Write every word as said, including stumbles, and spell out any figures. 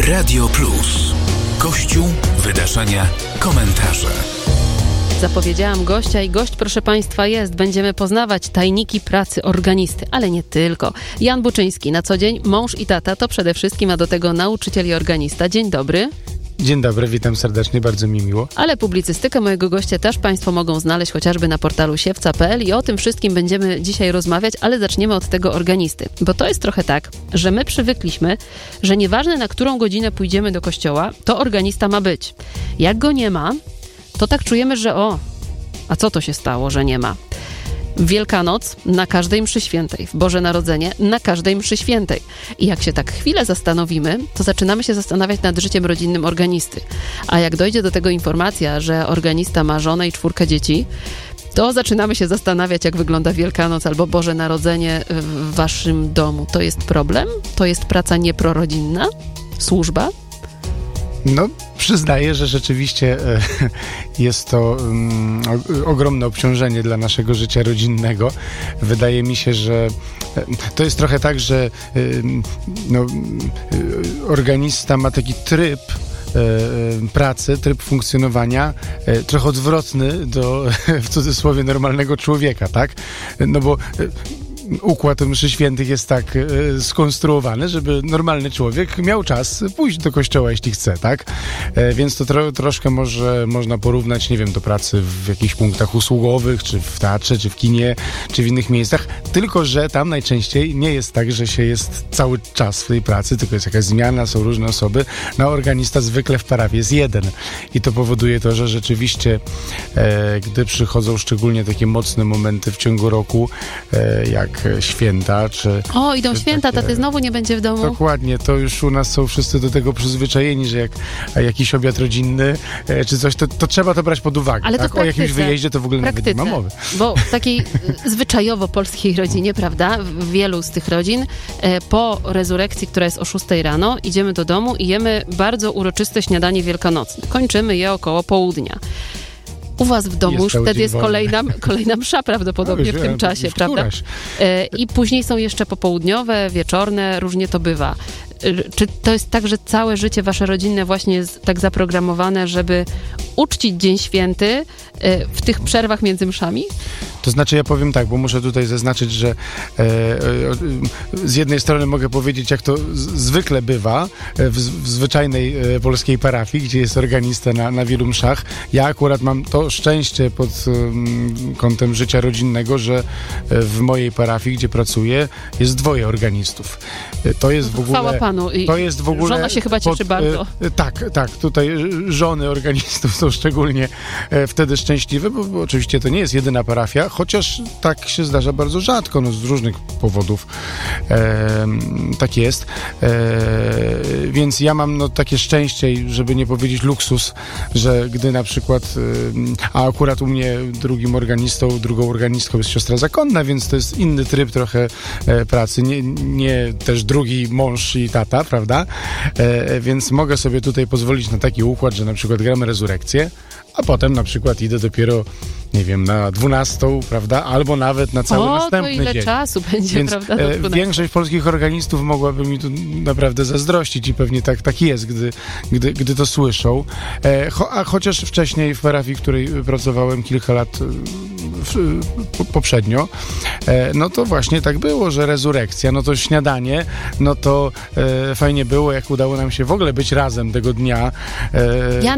Radio Plus. Kościół, wydarzenia, komentarze. Zapowiedziałam gościa i gość, proszę Państwa, jest. Będziemy poznawać tajniki pracy organisty, ale nie tylko. Jan Buczyński, na co dzień mąż i tata, to przede wszystkim, a do tego nauczyciel i organista. Dzień dobry. Dzień dobry, witam serdecznie, bardzo mi miło. Ale publicystykę mojego gościa też Państwo mogą znaleźć chociażby na portalu siewca kropka p l i o tym wszystkim będziemy dzisiaj rozmawiać, ale zaczniemy od tego organisty. Bo to jest trochę tak, że my przywykliśmy, że nieważne na którą godzinę pójdziemy do kościoła, to organista ma być. Jak go nie ma, to tak czujemy, że o, a co to się stało, że nie ma? W Wielkanoc na każdej mszy świętej, w Boże Narodzenie na każdej mszy świętej. I jak się tak chwilę zastanowimy, to zaczynamy się zastanawiać nad życiem rodzinnym organisty. A jak dojdzie do tego informacja, że organista ma żonę i czwórkę dzieci, to zaczynamy się zastanawiać, jak wygląda Wielkanoc albo Boże Narodzenie w waszym domu. To jest problem? To jest praca nieprorodzinna? Służba? No, przyznaję, że rzeczywiście e, jest to um, o, ogromne obciążenie dla naszego życia rodzinnego. Wydaje mi się, że e, to jest trochę tak, że e, no, e, organista ma taki tryb e, pracy, tryb funkcjonowania e, trochę odwrotny do, w cudzysłowie, normalnego człowieka, tak? No bo e, układ mszy świętych jest tak e, skonstruowany, żeby normalny człowiek miał czas pójść do kościoła, jeśli chce, tak? E, więc to tro, troszkę może można porównać, nie wiem, do pracy w jakichś punktach usługowych, czy w teatrze, czy w kinie, czy w innych miejscach, tylko że tam najczęściej nie jest tak, że się jest cały czas w tej pracy, tylko jest jakaś zmiana, są różne osoby. No, organista zwykle w parafii jest jeden i to powoduje to, że rzeczywiście e, gdy przychodzą szczególnie takie mocne momenty w ciągu roku, e, jak święta, czy... O, idą czy święta, takie... taty znowu nie będzie w domu. Dokładnie, to już u nas są wszyscy do tego przyzwyczajeni, że jak jakiś obiad rodzinny, e, czy coś, to, to trzeba to brać pod uwagę. Ale to tak? w praktyce, o jakimś wyjeździe to w ogóle nawet nie ma mowy. Bo w takiej zwyczajowo polskiej rodzinie, prawda, w wielu z tych rodzin, e, po rezurekcji, która jest o szóstej rano, idziemy do domu i jemy bardzo uroczyste śniadanie wielkanocne. Kończymy je około południa. U was w domu już wtedy jest kolejna, kolejna msza prawdopodobnie no, w tym czasie, już prawda? E, I później są jeszcze popołudniowe, wieczorne, różnie to bywa. E, czy to jest tak, że całe życie wasze rodzinne właśnie jest tak zaprogramowane, żeby uczcić Dzień Święty e, w tych przerwach między mszami? To znaczy, ja powiem tak, bo muszę tutaj zaznaczyć, że e, e, z jednej strony mogę powiedzieć, jak to z, zwykle bywa w, w zwyczajnej e, polskiej parafii, gdzie jest organista na, na wielu mszach. Ja akurat mam to szczęście pod um, kątem życia rodzinnego, że w mojej parafii, gdzie pracuję, jest dwoje organistów. To jest w ogóle... Chwała Panu. I to jest w ogóle żona się chyba cieszy pod, bardzo. E, tak, tak. Tutaj żony organistów są szczególnie e, wtedy szczęśliwe, bo, bo oczywiście to nie jest jedyna parafia, chociaż tak się zdarza bardzo rzadko, no z różnych powodów e, tak jest. E, więc ja mam no, takie szczęście, żeby nie powiedzieć luksus, że gdy na przykład, e, a akurat u mnie drugim organistą, drugą organistką jest siostra zakonna, więc to jest inny tryb trochę e, pracy, nie, nie też drugi mąż i tata, prawda? E, więc mogę sobie tutaj pozwolić na taki układ, że na przykład gramy rezurekcję, a potem na przykład idę dopiero, nie wiem, na dwunastą, prawda? Albo nawet na cały o, następny dzień. O, to ile czasu będzie, Więc prawda? e, większość polskich organistów mogłaby mi tu naprawdę zazdrościć i pewnie tak, tak jest, gdy, gdy, gdy to słyszą. E, cho, a chociaż wcześniej w parafii, w której pracowałem kilka lat w, po, poprzednio, e, no to właśnie tak było, że rezurekcja, no to śniadanie, no to e, fajnie było, jak udało nam się w ogóle być razem tego dnia. E, Jan,